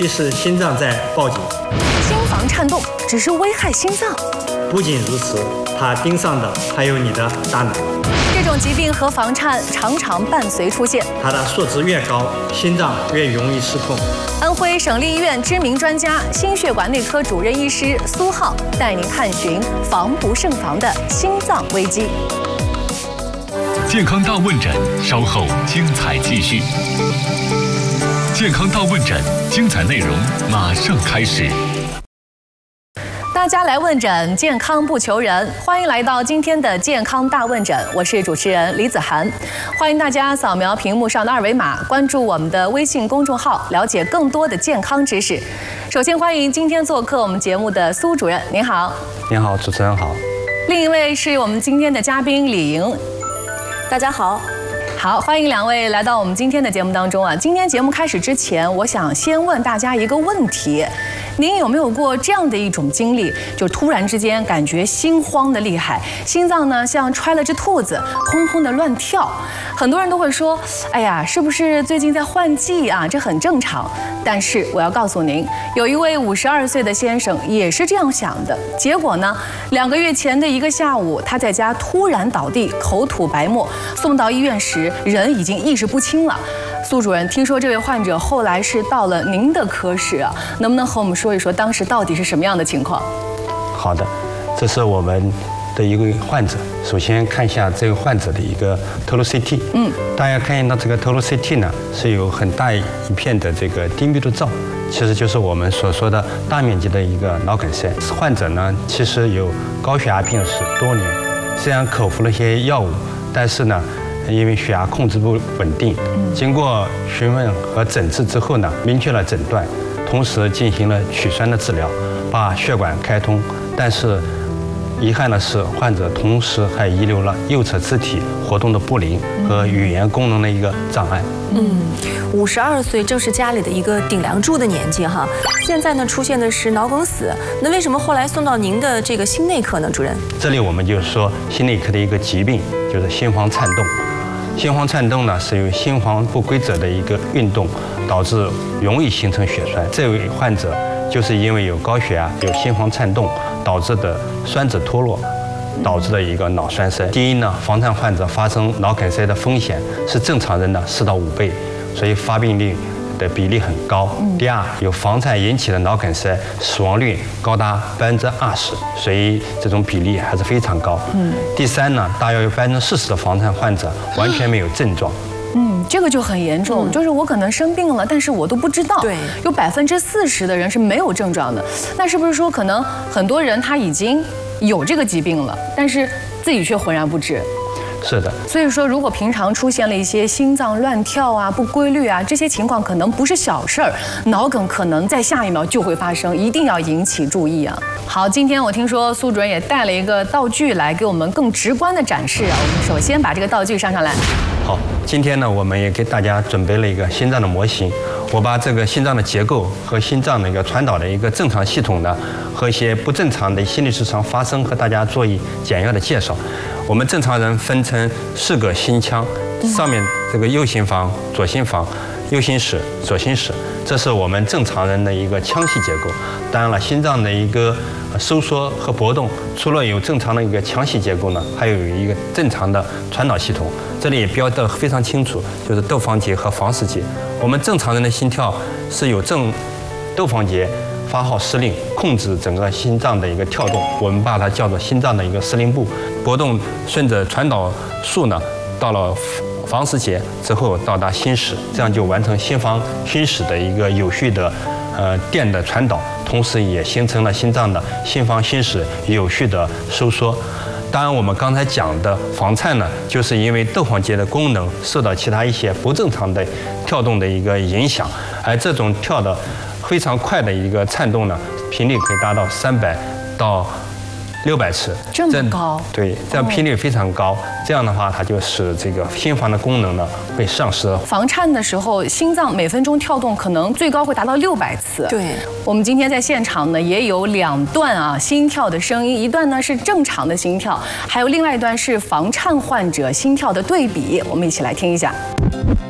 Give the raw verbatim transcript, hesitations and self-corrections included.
许是心脏在报警。 心房颤动只是危害心脏？ 不仅如此，它盯上的还有你的大脑。 这种疾病和房颤常常伴随出现， 它的数值越高，心脏越容易失控。 安徽省立医院知名专家、心血管内科主任医师苏浩带您探寻防不胜防的心脏危机。 健康大问诊，稍后精彩继续。健康大问诊，精彩内容马上开始。 大家来问诊，健康不求人。欢迎来到今天的健康大问诊，我是主持人李子涵。欢迎大家扫描屏幕上的二维码，关注我们的微信公众号，了解更多的健康知识。首先欢迎今天做客我们节目的苏主任，您好。 您好，主持人好。 另一位是我们今天的嘉宾李莹， 大家好。 好，欢迎两位来到我们今天的节目当中啊。今天节目开始之前，我想先问大家一个问题。您有没有过这样的一种经历，就突然之间感觉心慌的厉害，心脏呢像揣了只兔子，轰轰的乱跳。很多人都会说，哎呀，是不是最近在换季啊？这很正常。但是我要告诉您，有一位五十二岁的先生也是这样想的。结果呢，两个月前的一个下午，他在家突然倒地，口吐白沫，送到医院时，人已经意识不清了。苏主任，听说这位患者后来是到了您的科室啊，能不能和我们说一说当时到底是什么样的情况？ 好的，这是我们的一个患者。首先看一下这个患者的一个透露 C T。嗯，大家看到这个透露 C T 呢，是有很大一片的这个低密度灶，其实就是我们所说的大面积的一个脑梗塞。患者呢，其实有高血压病史多年，虽然口服了一些药物，但是呢，因为血压控制不稳定，经过询问和诊治之后呢，明确了诊断，同时进行了取栓的治疗，把血管开通。但是遗憾的是，患者同时还遗留了右侧肢体活动的不灵和语言功能的一个障碍。 嗯，五十二岁正是家里的一个顶梁柱的年纪哈。现在呢出现的是脑梗死，那为什么后来送到您的这个心内科呢，主任？这里我们就是说心内科的一个疾病，就是心房颤动。心房颤动呢，是由心房不规则的一个运动导致容易形成血栓。这位患者就是因为有高血压、有心房颤动导致的栓子脱落，导致的一个脑栓塞。第一呢，房颤患者发生脑梗塞的风险是正常人的四到五倍，所以发病率的比例很高。第二，有房颤引起的脑梗塞，死亡率高达百分之二十，所以这种比例还是非常高。嗯。第三呢，大约有百分之四十的房颤患者完全没有症状。 嗯，这个就很严重，嗯、就是我可能生病了，但是我都不知道。对，有百分之四十的人是没有症状的。那是不是说，可能很多人他已经有这个疾病了，但是自己却浑然不知？ 是的。 所以说，如果平常出现了一些心脏乱跳啊、不规律啊这些情况，可能不是小事儿，脑梗可能在下一秒就会发生，一定要引起注意啊。好，今天我听说苏主任也带了一个道具来给我们更直观的展示啊。我们首先把这个道具上上来。 好，今天呢，我们也给大家准备了一个心脏的模型。我把这个心脏的结构和心脏的一个传导的一个正常系统呢，和一些不正常的心律失常发生，和大家做一简要的介绍。我们正常人分成四个心腔，上面这个右心房、左心房、右心室、左心室，这是我们正常人的一个腔系结构。当然了，心脏的一个收缩和搏动，除了有正常的一个腔系结构呢，还有一个正常的传导系统。这里也标得非常清楚，就是窦房结和房室结。我们正常人的心跳是有正窦房结发号施令，控制整个心脏的一个跳动，我们把它叫做心脏的一个司令部。搏动顺着传导束呢，到了房室结之后到达心室，这样就完成心房心室的一个有序的呃电的传导，同时也形成了心脏的心房心室有序的收缩。当然，我们刚才讲的房颤呢，就是因为窦房结的功能受到其他一些不正常的跳动的一个影响，而这种跳的非常快的一个颤动呢，频率可以达到三百到六百次， 这么高？ 对，这样频率非常高。这样的话，它就使这个心房的功能呢被丧失。 房颤的时候，心脏每分钟跳动可能最高会达到六百次。 对， 我们今天在现场呢也有两段啊心跳的声音，一段呢是正常的心跳，还有另外一段是房颤患者心跳的对比，我们一起来听一下。